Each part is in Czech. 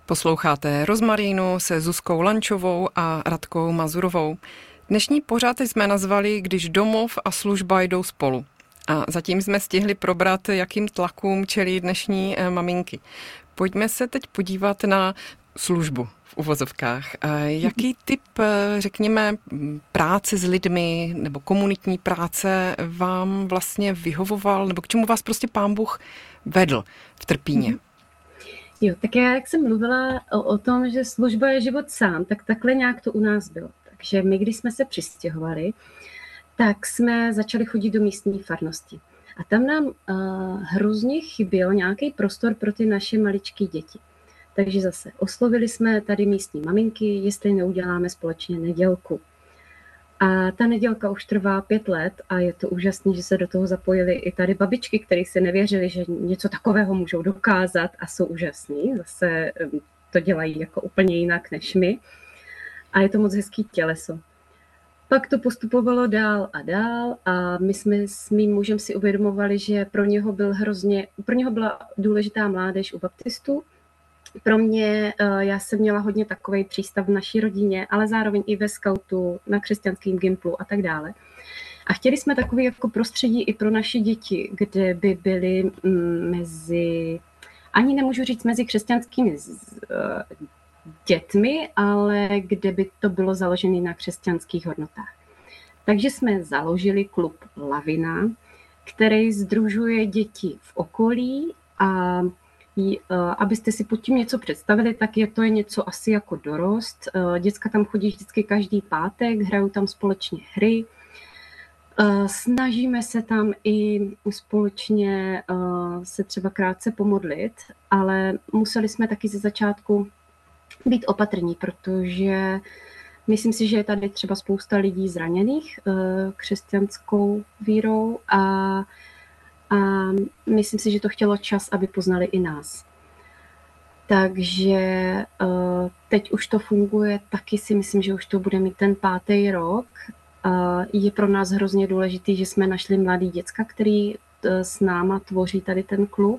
Posloucháte Rozmarínu se Zuzkou Lančovou a Radkou Mazurovou. Dnešní pořad jsme nazvali Když domov a služba jdou spolu. A zatím jsme stihli probrat, jakým tlakům čelí dnešní maminky. Pojďme se teď podívat na službu v uvozovkách. Jaký typ, řekněme, práce s lidmi nebo komunitní práce vám vlastně vyhovoval, nebo k čemu vás prostě Pán Bůh vedl v Trpíně? Jo, tak já, jak jsem mluvila o tom, že služba je život sám, tak takhle nějak to u nás bylo. Takže my, když jsme se přistěhovali, tak jsme začali chodit do místní farnosti. A tam nám hrozně chyběl nějaký prostor pro ty naše maličké děti. Takže zase oslovili jsme tady místní maminky, jestli neuděláme společně nedělku. A ta nedělka už trvá 5 let a je to úžasné, že se do toho zapojily i tady babičky, které si nevěřily, že něco takového můžou dokázat a jsou úžasný. Zase to dělají jako úplně jinak než my. A je to moc hezký těleso. Pak to postupovalo dál a my jsme s mým mužem si uvědomovali, že pro něho byla důležitá mládež u baptistů. Pro mě, já jsem měla hodně takovej přístav v naší rodině, ale zároveň i ve skautu, na křesťanském gymplu a tak dále. A chtěli jsme takový jako prostředí i pro naše děti, kde by byly ani nemůžu říct mezi křesťanskými dětmi, ale kde by to bylo založené na křesťanských hodnotách. Takže jsme založili klub Lavina, který sdružuje děti v okolí a abyste si pod tím něco představili, tak to je něco asi jako dorost. Děcka tam chodí vždycky každý pátek, hrajou tam společně hry. Snažíme se tam i společně se třeba krátce pomodlit, ale museli jsme taky ze začátku být opatrní, protože myslím si, že je tady třeba spousta lidí zraněných křesťanskou vírou a myslím si, že to chtělo čas, aby poznali i nás. Takže teď už to funguje, taky si myslím, že už to bude mít ten 5. rok. Je pro nás hrozně důležitý, že jsme našli mladý děcka, který s náma tvoří tady ten klub.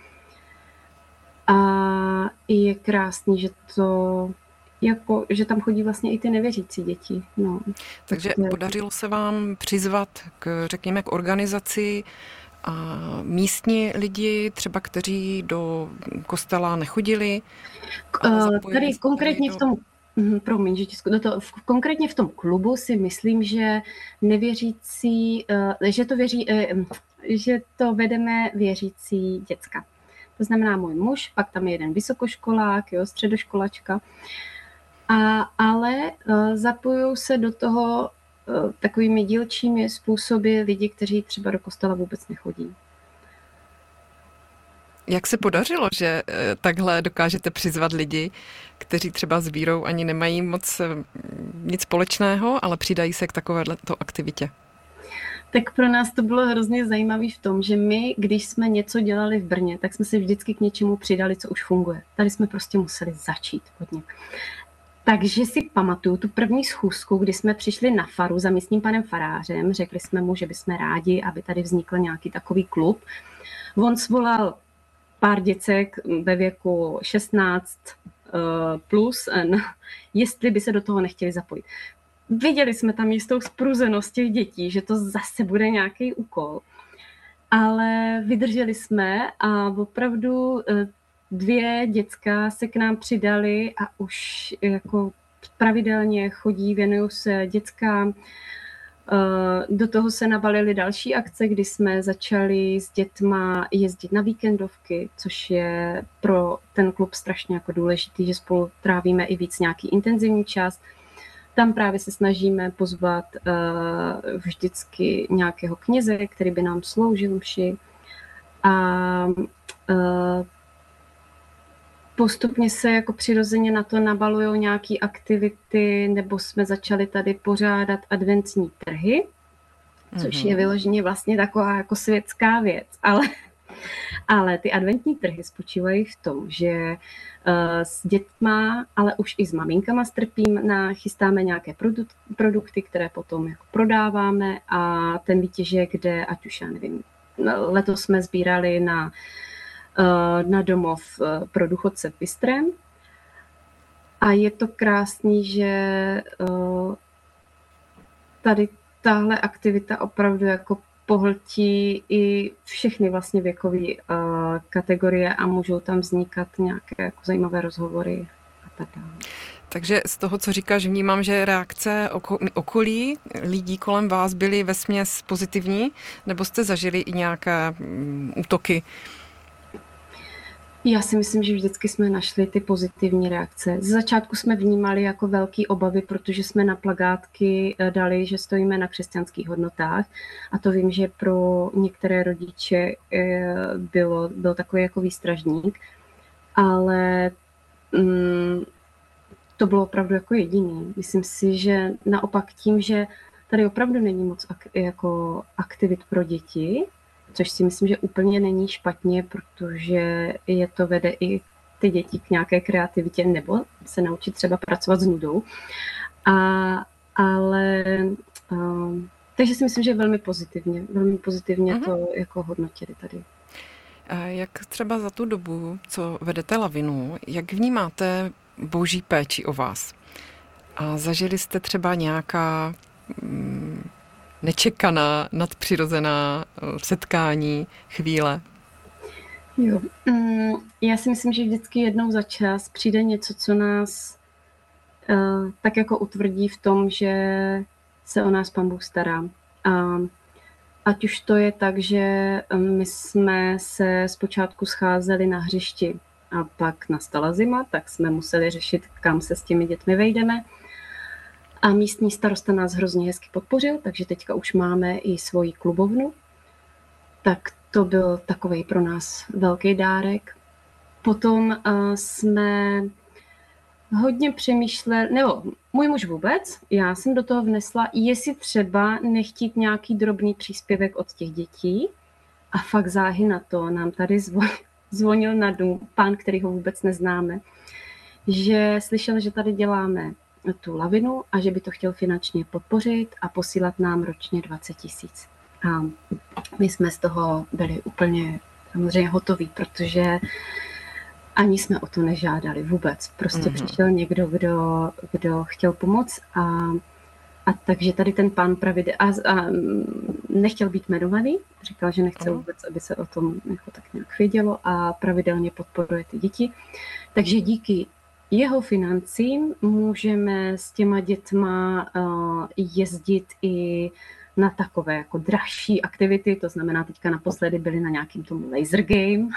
A je krásný, že tam chodí vlastně i ty nevěřící děti. No. Takže podařilo se vám přizvat řekněme, k organizaci a místní lidi, třeba kteří do kostela nechodili? Tady konkrétně v tom, konkrétně v tom klubu si myslím, že nevěřící, že to vedeme věřící děcka. To znamená můj muž, pak tam je jeden vysokoškolák, středoškolačka. Ale zapojují se do toho takovými dílčími způsoby lidi, kteří třeba do kostela vůbec nechodí. Jak se podařilo, že takhle dokážete přizvat lidi, kteří třeba s vírou ani nemají moc nic společného, ale přidají se k takovéto aktivitě? Tak pro nás to bylo hrozně zajímavé v tom, že my, když jsme něco dělali v Brně, tak jsme si vždycky k něčemu přidali, co už funguje. Tady jsme prostě museli začít hodně. Takže si pamatuju tu první schůzku, kdy jsme přišli na faru za místním panem farářem, řekli jsme mu, že bychom rádi, aby tady vznikl nějaký takový klub. On svolal pár děcek ve věku 16 plus, jestli by se do toho nechtěli zapojit. Viděli jsme tam jistou spruzenost těch dětí, že to zase bude nějaký úkol, ale vydrželi jsme a opravdu 2 děcka se k nám přidali a už jako pravidelně chodí, věnují se dětskám. Do toho se nabalily další akce, kdy jsme začali s dětma jezdit na víkendovky, což je pro ten klub strašně jako důležitý, že spolu trávíme i víc nějaký intenzivní čas. Tam právě se snažíme pozvat vždycky nějakého kněze, který by nám sloužil mši. A postupně se jako přirozeně na to nabalují nějaké aktivity, nebo jsme začali tady pořádat adventní trhy, což je vyloženě vlastně taková jako světská věc. Ale ty adventní trhy spočívají v tom, že s dětma, ale už i s maminkama s Trpím chystáme nějaké produkty, které potom jako prodáváme a ten výtěžek jde, ať už já nevím, letos jsme sbírali na domov pro důchodce v Bystrém A je to krásný, že tady tahle aktivita opravdu jako pohltí i všechny vlastně věkové kategorie a můžou tam vznikat nějaké jako zajímavé rozhovory a tak dále. Takže z toho, co říkáš, vnímám, že reakce okolí lidí kolem vás byly vesměs pozitivní, nebo jste zažili i nějaké útoky? Já si myslím, že vždycky jsme našli ty pozitivní reakce. Z začátku jsme vnímali jako velký obavy, protože jsme na plakátky dali, že stojíme na křesťanských hodnotách. A to vím, že pro některé rodiče byl takový jako výstražník. Ale to bylo opravdu jako jediný. Myslím si, že naopak tím, že tady opravdu není moc jako aktivit pro děti, což si myslím, že úplně není špatně, protože je to vede i ty děti k nějaké kreativitě nebo se naučit třeba pracovat s nudou. Takže si myslím, že velmi pozitivně to jako hodnotili tady. Jak třeba za tu dobu, co vedete Lavinu, jak vnímáte boží péči o vás? A zažili jste třeba nějaká nečekaná, nadpřirozená setkání, chvíle? Jo. Já si myslím, že vždycky jednou za čas přijde něco, co nás tak jako utvrdí v tom, že se o nás Pán Bůh stará. Ať už to je tak, že my jsme se zpočátku scházeli na hřišti a pak nastala zima, tak jsme museli řešit, kam se s těmi dětmi vejdeme. A místní starosta nás hrozně hezky podpořil, takže teďka už máme i svoji klubovnu. Tak to byl takovej pro nás velký dárek. Potom jsme hodně přemýšleli, nebo můj muž vůbec, já jsem do toho vnesla, jestli třeba nechtít nějaký drobný příspěvek od těch dětí. A fakt záhy na to nám tady zvonil na dům pán, který ho vůbec neznáme, že slyšel, že tady děláme tu lavinu a že by to chtěl finančně podpořit a posílat nám ročně 20 000. A my jsme z toho byli úplně samozřejmě hotoví, protože ani jsme o to nežádali vůbec. Prostě přišel někdo, kdo chtěl pomoct a takže tady ten pán a nechtěl být jmenovaný, říkal, že nechce vůbec, aby se o tom jako tak nějak vědělo a pravidelně podporuje ty děti. Takže díky jeho financím můžeme s těma dětma jezdit i na takové jako dražší aktivity, to znamená teďka naposledy byli na nějakým tomu laser game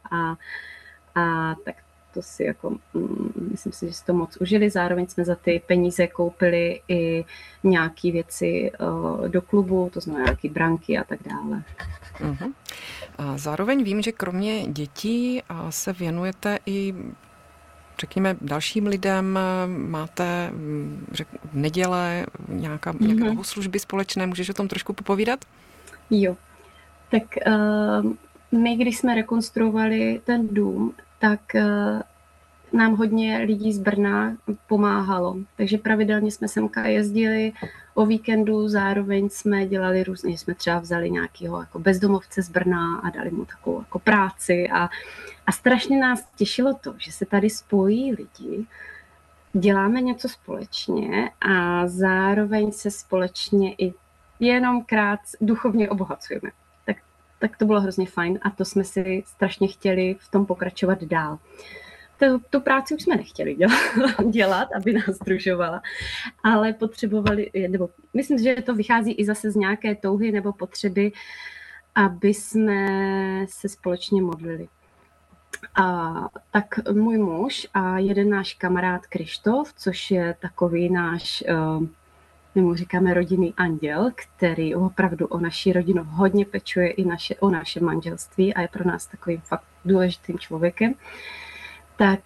a tak to si jako, myslím si, že si to moc užili. Zároveň jsme za ty peníze koupili i nějaké věci do klubu, to znamená nějaké branky a tak dále. A zároveň vím, že kromě dětí se věnujete i řekněme dalším lidem, máte v neděle nějaké bohoslužby společné, můžeš o tom trošku popovídat? Jo, tak my, když jsme rekonstruovali ten dům, tak nám hodně lidí z Brna pomáhalo. Takže pravidelně jsme semka jezdili o víkendu, zároveň jsme dělali různě, jsme třeba vzali nějakého jako bezdomovce z Brna a dali mu takovou jako práci a strašně nás těšilo to, že se tady spojí lidi, děláme něco společně a zároveň se společně i jenom krátce duchovně obohacujeme. Tak to bylo hrozně fajn a to jsme si strašně chtěli v tom pokračovat dál. Tu práci už jsme nechtěli dělat, aby nás sdružovala, ale potřebovali, nebo myslím, že to vychází i zase z nějaké touhy nebo potřeby, aby jsme se společně modlili. A tak můj muž a jeden náš kamarád Krištof, což je takový náš, my mu říkáme rodinný anděl, který opravdu o naši rodinu hodně pečuje i o naše manželství a je pro nás takovým fakt důležitým člověkem, tak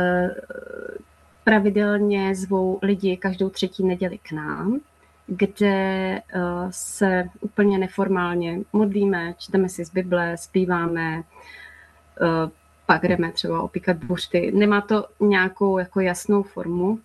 pravidelně zvou lidi každou 3. neděli k nám, kde se úplně neformálně modlíme, čteme si z Bible, zpíváme, pak jdeme třeba opíkat buřty. Nemá to nějakou jako jasnou formu.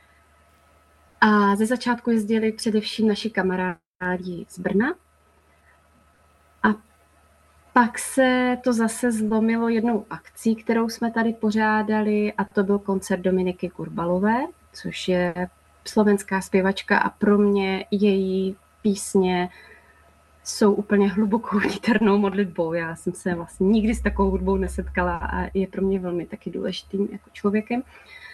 A ze začátku jezdili především naši kamarádi z Brna. A Pak se to zase zlomilo jednou akcí, kterou jsme tady pořádali, a to byl koncert Dominiky Kurbalové, což je slovenská zpěvačka a pro mě její písně jsou úplně hlubokou vnitřní modlitbou. Já jsem se vlastně nikdy s takovou hudbou nesetkala a je pro mě velmi taky důležitým jako člověkem.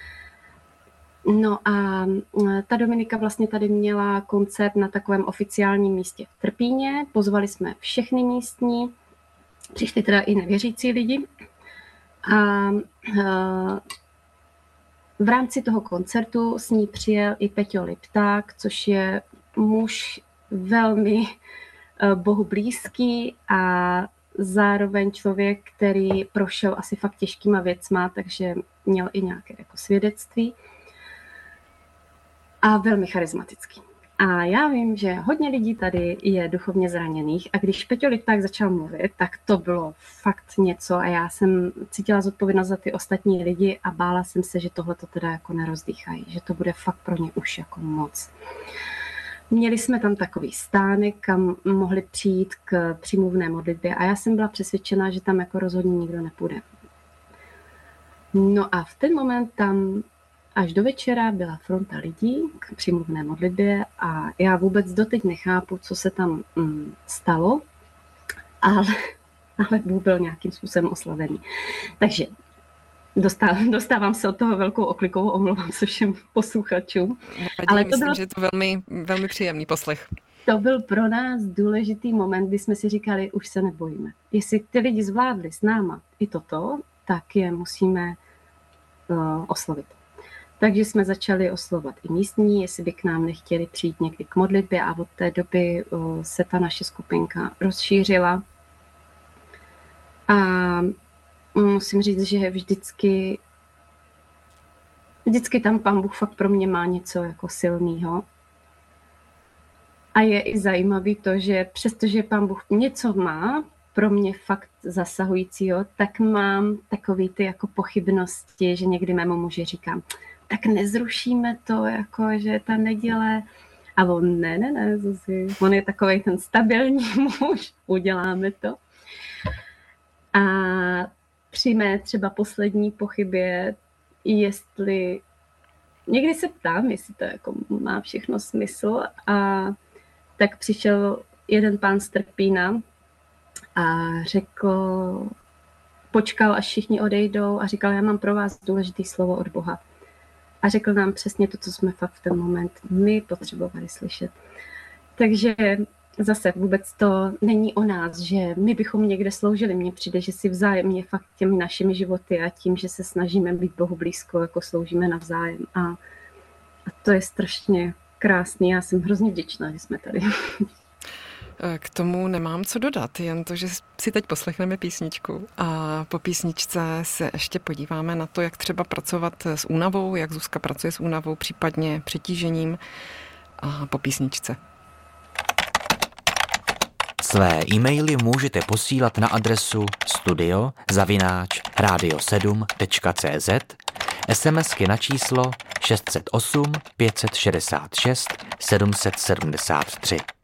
No a ta Dominika vlastně tady měla koncert na takovém oficiálním místě v Trpíně. Pozvali jsme všechny místní, přišli teda i nevěřící lidi. A v rámci toho koncertu s ní přijel i Peťo Lipták, což je muž velmi Bohu blízký a zároveň člověk, který prošel asi fakt těžkýma věcma, takže měl i nějaké jako svědectví. A velmi charismatický. A já vím, že hodně lidí tady je duchovně zraněných a když Peťo Lipták začal mluvit, tak to bylo fakt něco a já jsem cítila zodpovědnost za ty ostatní lidi a bála jsem se, že tohle to teda jako nerozdýchají, že to bude fakt pro ně už jako moc. Měli jsme tam takový stánek, kam mohli přijít k přímluvné modlitbě a já jsem byla přesvědčená, že tam jako rozhodně nikdo nepůjde. No a v ten moment tam až do večera byla fronta lidí k přímluvné modlitbě a já vůbec doteď nechápu, co se tam stalo, ale Bůh byl nějakým způsobem oslavený. Takže dostávám se od toho velkou oklikou, omlouvám se všem posluchačům. Ale to myslím, že je to velmi, velmi příjemný poslech. To byl pro nás důležitý moment, kdy jsme si říkali, už se nebojíme. Jestli ty lidi zvládli s náma i toto, tak je musíme oslovit. Takže jsme začali oslovovat i místní, jestli by k nám nechtěli přijít někdy k modlitbě a od té doby se ta naše skupinka rozšířila. A musím říct, že vždycky tam Pán Bůh fakt pro mě má něco jako silného. A je i zajímavý to, že přestože Pán Bůh něco má pro mě fakt zasahujícího, tak mám takový ty jako pochybnosti, že někdy mému muži říkám, tak nezrušíme to, jako, že ta neděle. A on, ne, Zuzi. On je takovej ten stabilní muž, uděláme to. A při mé třeba poslední pochybě, jestli, někdy se ptám, jestli to jako má všechno smysl, a tak přišel jeden pán z Trpína a počkal, až všichni odejdou a říkal, já mám pro vás důležité slovo od Boha. A řekl nám přesně to, co jsme fakt v ten moment my potřebovali slyšet. Takže zase vůbec to není o nás, že my bychom někde sloužili. Mně přijde, že si vzájemně fakt těmi našimi životy a tím, že se snažíme být Bohu blízko, jako sloužíme navzájem. A to je strašně krásný. Já jsem hrozně vděčná, že jsme tady. K tomu nemám co dodat, jen to, že si teď poslechneme písničku a po písničce se ještě podíváme na to, jak třeba pracovat s únavou, jak Zuzka pracuje s únavou, případně přetížením, a po písničce. Své e-maily můžete posílat na adresu studio@radio7.cz, SMSky na číslo 608 566 773.